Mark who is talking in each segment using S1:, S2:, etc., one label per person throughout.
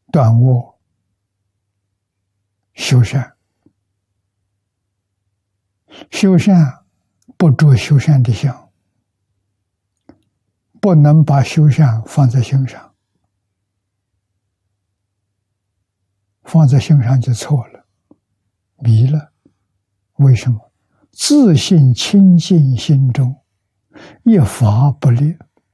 S1: 断恶修善，修善不着修善的相，不能把修善放在心上，放在心上就错了，迷了。为什么？自信清净心中，一法不立。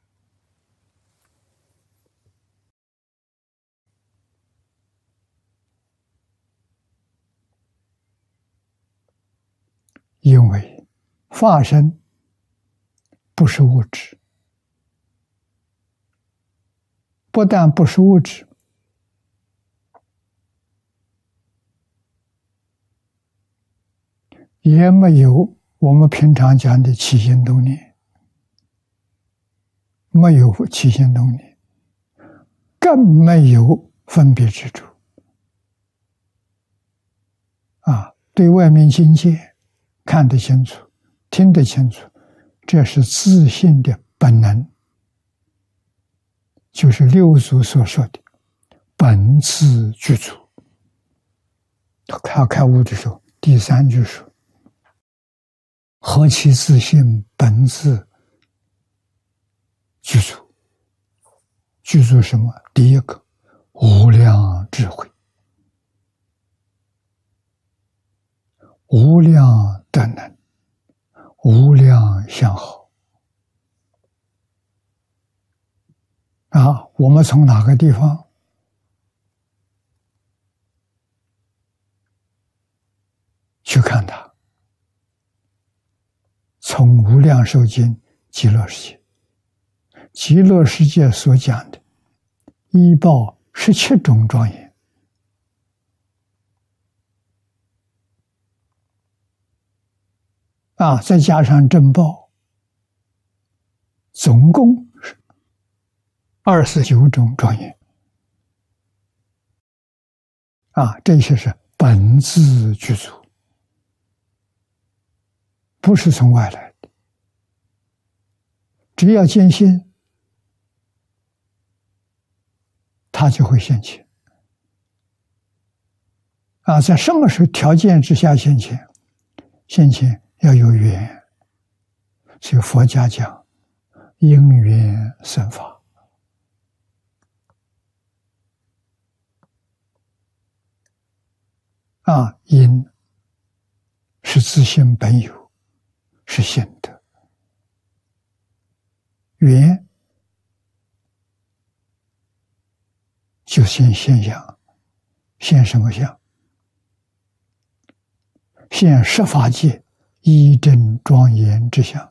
S1: 因为法身不是物质，不但不是物质，也没有我们平常讲的起心动念，没有起心动念，更没有分别执着。对外面境界看得清楚，听得清楚，这是自信的本能，就是六祖所说的本自具足。开悟的时候，第三句说：何其自信，本自具足。具足什么？第一个，无量智慧，无量德能，无量相好。我们从哪个地方去看它？从无量寿经极乐世界，极乐世界所讲的依报17种庄严，再加上正报，总共是29种庄严。这些是本自具足，不是从外来的。只要坚信，它就会现前。在什么条件之下现前？现前要有缘，所以佛家讲因缘生法。因是自性本有，是现德；缘就现象，现什么相？现十法界一真庄严之相。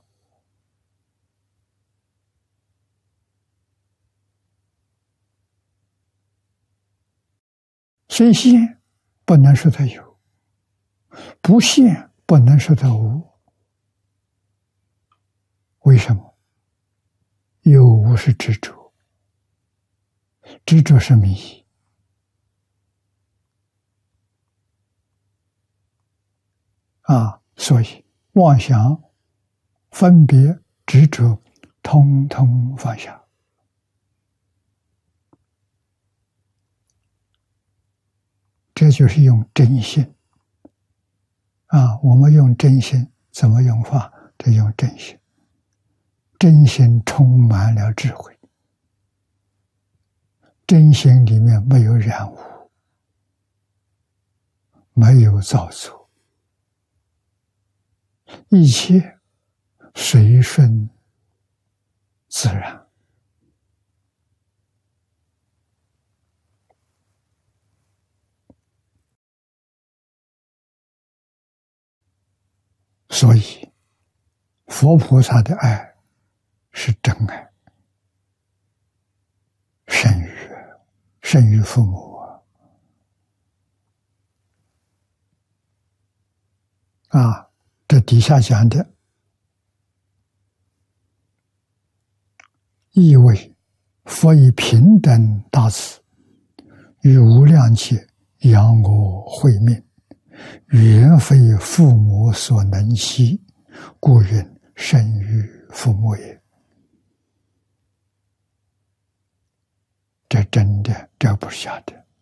S1: 虽现不能说它有，不现不能说它无。为什么？有无是执着，执着是迷。所以妄想、分别、执着，通通放下。这就是用真心。我们用真心怎么用法？这用真心。真心充满了智慧，真心里面没有染污，没有造作，一切随顺自然。所以佛菩萨的爱是真爱，胜于父母。这底下讲的意味，佛以平等大慈，于无量劫养我慧命，原非父母所能悉，故云胜于父母也。这真的，这不是假的。